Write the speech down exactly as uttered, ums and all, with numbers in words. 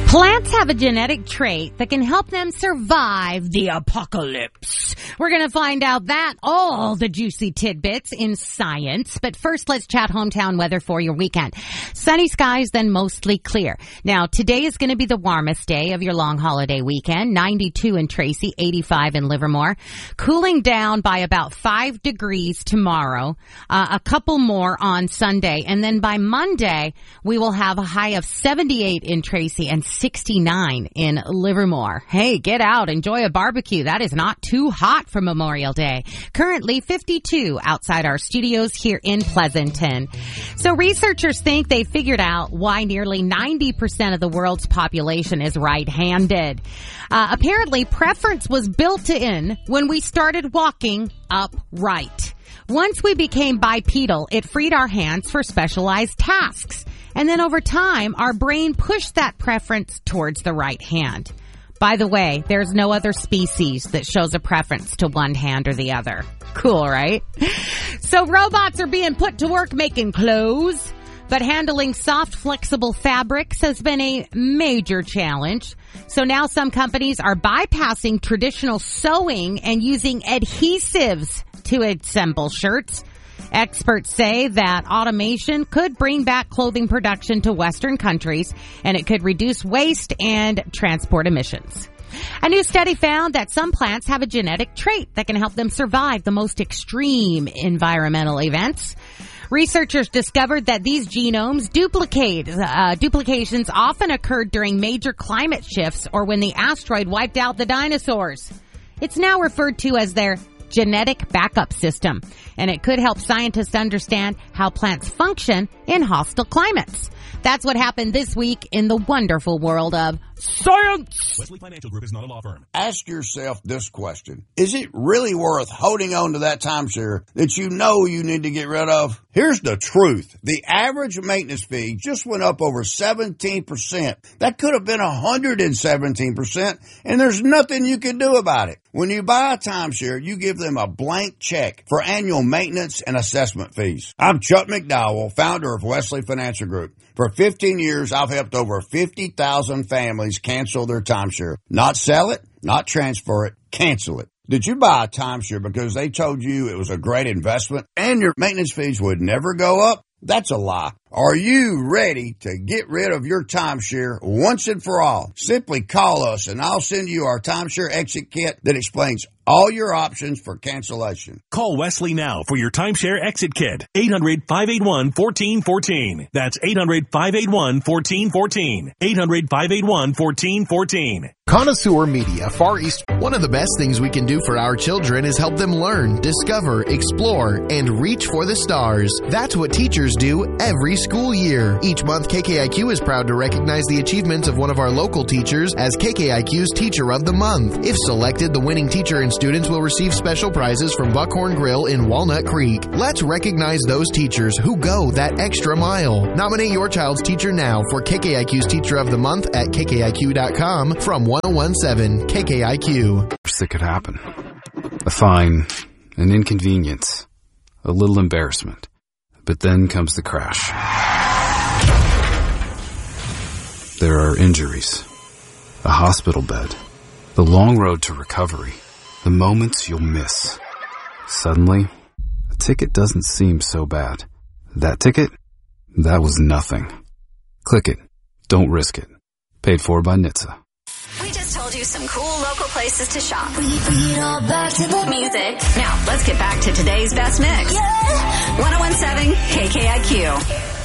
Plants have a genetic trait that can help them survive the apocalypse. We're going to find out that, all the juicy tidbits in science. But first, let's chat hometown weather for your weekend. Sunny skies, then mostly clear. Now, today is going to be the warmest day of your long holiday weekend. ninety-two in Tracy, eighty-five in Livermore. Cooling down by about five degrees tomorrow. Uh, a couple more on Sunday. And then by Monday, we will have a high of seventy-eight in Tracy and sixty-nine in Livermore. Hey, get out. Enjoy a barbecue. That is not too hot for Memorial Day. Currently fifty-two outside our studios here in Pleasanton. So researchers think they figured out why nearly ninety percent of the world's population is right-handed. Uh, apparently, preference was built in when we started walking upright. Once we became bipedal, it freed our hands for specialized tasks. And then over time, our brain pushed that preference towards the right hand. By the way, there's no other species that shows a preference to one hand or the other. Cool, right? So robots are being put to work making clothes, but handling soft, flexible fabrics has been a major challenge. So now some companies are bypassing traditional sewing and using adhesives to assemble shirts. Experts say that automation could bring back clothing production to Western countries, and it could reduce waste and transport emissions. A new study found that some plants have a genetic trait that can help them survive the most extreme environmental events. Researchers discovered that these genomes duplicate, uh, duplications often occurred during major climate shifts or when the asteroid wiped out the dinosaurs. It's now referred to as their genetic backup system, and it could help scientists understand how plants function in hostile climates. That's what happened this week in the wonderful world of science. Wesley Financial Group is not a law firm. Ask yourself this question. Is it really worth holding on to that timeshare that you know you need to get rid of? Here's the truth. The average maintenance fee just went up over seventeen percent. That could have been one hundred seventeen percent, and there's nothing you can do about it. When you buy a timeshare, you give them a blank check for annual maintenance and assessment fees. I'm Chuck McDowell, founder of Wesley Financial Group. For fifteen years, I've helped over fifty thousand families cancel their timeshare. Not sell it, not transfer it, cancel it. Did you buy a timeshare because they told you it was a great investment and your maintenance fees would never go up? That's a lie. Are you ready to get rid of your timeshare once and for all? Simply call us and I'll send you our timeshare exit kit that explains all your options for cancellation. Call Wesley now for your timeshare exit kit. eight hundred, five eight one, one four one four. That's eight hundred, five eight one, one four one four. eight hundred, five eight one, one four one four. Connoisseur Media, Far East. One of the best things we can do for our children is help them learn, discover, explore, and reach for the stars. That's what teachers do every school year. Each month, K K I Q is proud to recognize the achievements of one of our local teachers as K K I Q's Teacher of the Month. If selected, the winning teacher and students will receive special prizes from Buckhorn Grill in Walnut Creek. Let's recognize those teachers who go that extra mile. Nominate your child's teacher now for K K I Q's Teacher of the Month at K K I Q dot com from one oh one seven K K I Q. That could happen. A fine, an inconvenience, a little embarrassment. But then comes the crash. There are injuries, a hospital bed, the long road to recovery, the moments you'll miss. Suddenly, a ticket doesn't seem so bad. That ticket? That was nothing. Click it. Don't risk it. Paid for by N H T S A. We just told you some cool local places to shop. We beat all back to the music. Now, let's get back to today's best mix. Yeah. one oh one seven K K I Q.